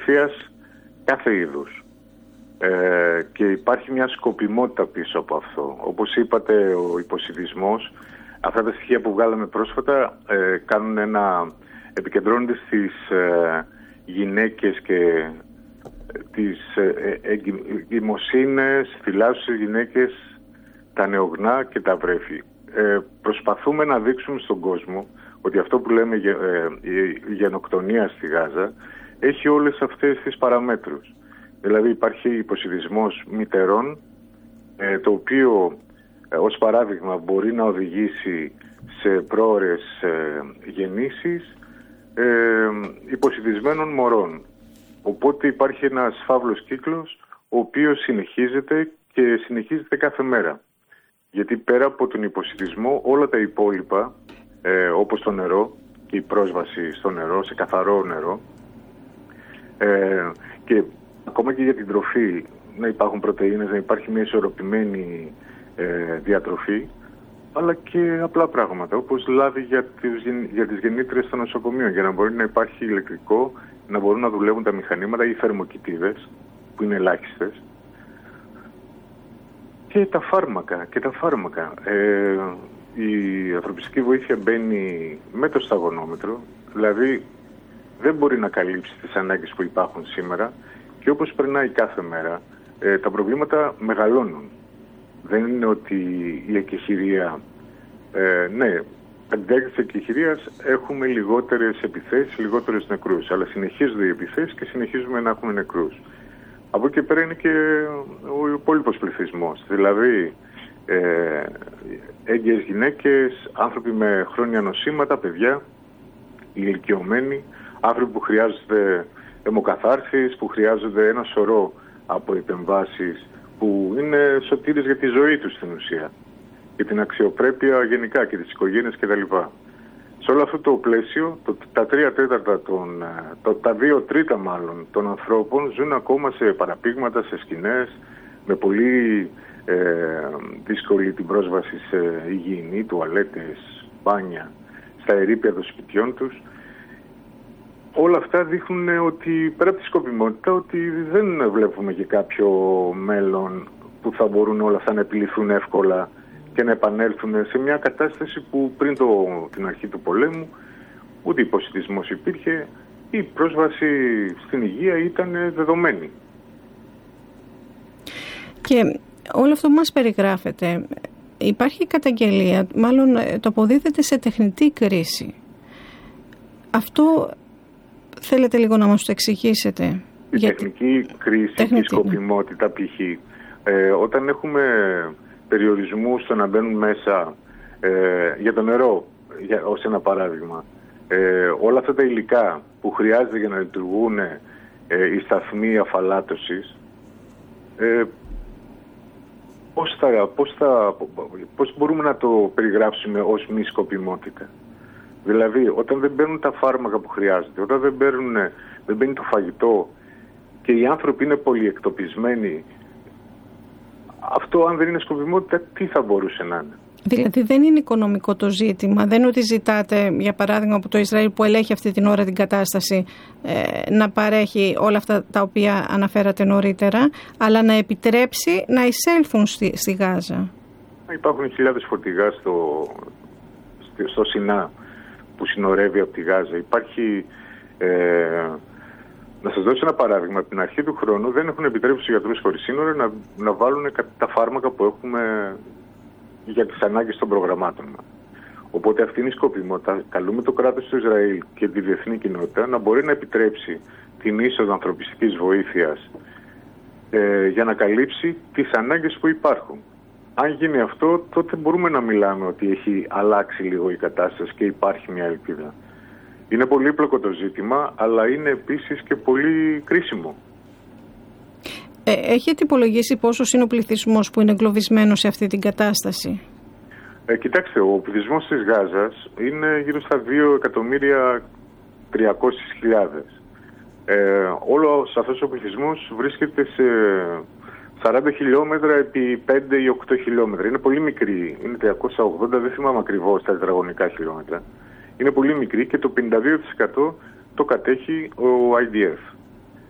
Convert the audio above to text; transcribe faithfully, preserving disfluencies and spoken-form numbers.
βοήθειας κάθε είδους. Ε, και υπάρχει μια σκοπιμότητα πίσω από αυτό. Όπως είπατε, ο υποσιτισμός, αυτά τα στοιχεία που βγάλαμε πρόσφατα ε, κάνουν ένα, επικεντρώνονται στις ε, γυναίκες και ε, τις ε, εγκυμοσύνες, θυλάσσουσες γυναίκες, τα νεογνά και τα βρέφη. Ε, προσπαθούμε να δείξουμε στον κόσμο ότι αυτό που λέμε ε, η γενοκτονία στη Γάζα έχει όλες αυτές τις παραμέτρους. Δηλαδή υπάρχει υποσιτισμός μητερών, ε, το οποίο ε, ως παράδειγμα μπορεί να οδηγήσει σε πρόωρες ε, γεννήσεις ε, υποσιτισμένων μωρών. Οπότε υπάρχει ένας φαύλος κύκλος, ο οποίος συνεχίζεται και συνεχίζεται κάθε μέρα. Γιατί πέρα από τον υποσιτισμό όλα τα υπόλοιπα, ε, όπως το νερό και η πρόσβαση στο νερό, σε καθαρό νερό, ε, και ακόμα και για την τροφή, να υπάρχουν πρωτεΐνες, να υπάρχει μια ισορροπημένη ε, διατροφή, αλλά και απλά πράγματα, όπως λάδι για τις, για τις γεννήτριες των νοσοκομείων, για να μπορεί να υπάρχει ηλεκτρικό, να μπορούν να δουλεύουν τα μηχανήματα ή θερμοκοιτίδες, που είναι ελάχιστες, και τα φάρμακα. Και τα φάρμακα. Ε, η ανθρωπιστική βοήθεια μπαίνει με το σταγονόμετρο, δηλαδή δεν μπορεί να καλύψει τις ανάγκες που υπάρχουν σήμερα, και όπως περνάει κάθε μέρα, ε, τα προβλήματα μεγαλώνουν. Δεν είναι ότι η εκεχηρία, ε, ναι, κατά τη διάρκεια της εκεχηρίας έχουμε λιγότερες επιθέσεις, λιγότερους νεκρούς, αλλά συνεχίζονται οι επιθέσεις και συνεχίζουμε να έχουμε νεκρούς. Από εκεί πέρα είναι και ο υπόλοιπος πληθυσμός, δηλαδή ε, έγκυες γυναίκες, άνθρωποι με χρόνια νοσήματα, παιδιά, ηλικιωμένοι, άνθρωποι που χρειάζονται αιμοκαθάρσεις, που χρειάζονται ένα σωρό από επεμβάσεις που είναι σωτήρες για τη ζωή τους στην ουσία, για την αξιοπρέπεια γενικά και τις οικογένειες κτλ. Σε όλο αυτό το πλαίσιο, το, τα τρία τέταρτα των, το, τα δύο τρίτα μάλλον των ανθρώπων ζουν ακόμα σε παραπήγματα, σε σκηνές, με πολύ ε, δύσκολη την πρόσβαση σε υγιεινή, τουαλέτες, μπάνια, στα ερείπια των σπιτιών τους. Όλα αυτά δείχνουν ότι πέρα από τη σκοπιμότητα ότι δεν βλέπουμε και κάποιο μέλλον που θα μπορούν όλα αυτά να επιληθούν εύκολα και να επανέλθουν σε μια κατάσταση που πριν το, την αρχή του πολέμου ούτε υποσιτισμός υπήρχε, η πρόσβαση στην υγεία ήταν δεδομένη. Και όλο αυτό που μας περιγράφεται, υπάρχει καταγγελία, μάλλον το αποδίδεται σε τεχνητή κρίση. Αυτό θέλετε λίγο να μας το εξηγήσετε? Η γιατί... τεχνική κρίση και η σκοπιμότητα π.χ. Ε, όταν έχουμε περιορισμούς στο να μπαίνουν μέσα ε, για το νερό, για, ως ένα παράδειγμα, ε, όλα αυτά τα υλικά που χρειάζεται για να λειτουργούν ε, οι σταθμοί αφαλάτωσης, ε, πώς, θα, πώς, θα, πώς μπορούμε να το περιγράψουμε ως μη σκοπιμότητα? Δηλαδή, όταν δεν παίρνουν τα φάρμακα που χρειάζεται, όταν δεν, παίρνουν, δεν μπαίνει το φαγητό και οι άνθρωποι είναι πολυεκτοπισμένοι, αυτό αν δεν είναι σκοπιμότητα, τι θα μπορούσε να είναι? Δηλαδή δεν είναι οικονομικό το ζήτημα, δεν είναι ότι ζητάτε, για παράδειγμα, από το Ισραήλ που ελέγχει αυτή την ώρα την κατάσταση, ε, να παρέχει όλα αυτά τα οποία αναφέρατε νωρίτερα, αλλά να επιτρέψει να εισέλθουν στη, στη Γάζα. Υπάρχουν χιλιάδες φορτηγά στο, στο Σινά που συνορεύει από τη Γάζα. Υπάρχει... Ε, Να σας δώσω ένα παράδειγμα. Από την αρχή του χρόνου δεν έχουν επιτρέψει στους γιατρούς χωρίς σύνορα να, να βάλουν τα φάρμακα που έχουμε για τις ανάγκες των προγραμμάτων μας. Οπότε αυτή είναι η σκοπιμότητα. Καλούμε το κράτος του Ισραήλ και τη διεθνή κοινότητα να μπορεί να επιτρέψει την είσοδο ανθρωπιστικής βοήθειας ε, για να καλύψει τις ανάγκες που υπάρχουν. Αν γίνει αυτό, τότε μπορούμε να μιλάμε ότι έχει αλλάξει λίγο η κατάσταση και υπάρχει μια ελπίδα. Είναι πολύπλοκο το ζήτημα, αλλά είναι επίσης και πολύ κρίσιμο. Ε, έχετε υπολογίσει πόσος είναι ο πληθυσμός που είναι εγκλωβισμένος σε αυτή την κατάσταση? Ε, κοιτάξτε, ο πληθυσμός της Γάζας είναι γύρω στα δύο εκατομμύρια τριακόσιες χιλιάδες. Ε, όλος αυτός ο πληθυσμός βρίσκεται σε σαράντα χιλιόμετρα επί πέντε ή οκτώ χιλιόμετρα. Είναι πολύ μικρή, είναι τριακόσια ογδόντα, δεν θυμάμαι ακριβώς τα τετραγωνικά χιλιόμετρα. Είναι πολύ μικρή και το πενήντα δύο τοις εκατό το κατέχει ο άι ντι εφ.